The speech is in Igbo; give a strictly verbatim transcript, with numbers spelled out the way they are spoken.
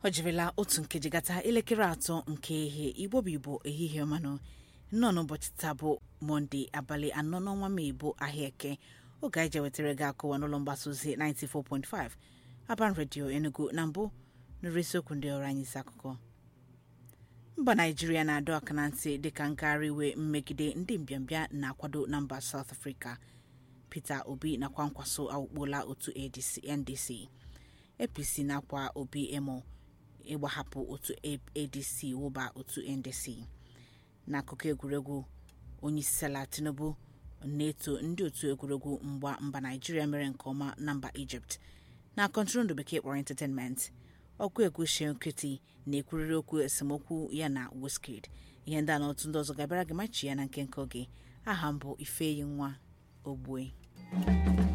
Ojivela otu nkeji gata elekere atọ nke ihe Igbo Bibo ehihie ọmanụ nọ n'ụbọchị taa bụ Mọnde abalị anọ n'ọnwa Mee bụ Ahịaeke. Oge anyị je wetara gị akụwa n'ụlọ mgbasa ozi ninety-four point five Aban Radio Enugu na mbụ nụrụ isiokwu ndị ọrụ anyị isi akụkọ. Mba Naịjirịa na-adọ aka na ntị dịka ngagharị iwe mmegide ndị mbịambịa na-akwado na mba South Africa. Peter Obi nakwa nkwaso awụkpola otu N D C. A P C nakwa Obi Emo ịgbahapụ otu A D C wụba otu N D C. N'akụkọ egwuregwu, onyeisiala Tinubu na-eto ndị otu egwuregwu mgba mba Naịjirịa mere nke ọma na mba Egypt. Na kọntrol ndụ bekee kpọrọ entertainment, ọkụ egwu Seun Kuti na-ekwurịrị okwu esemokwu ya na Wizkid. Ihe ndị a na otu ndị ọzọ gabara gị machi ya na nke nke oge. Aha mbụ Ifeyinwa Ogbue.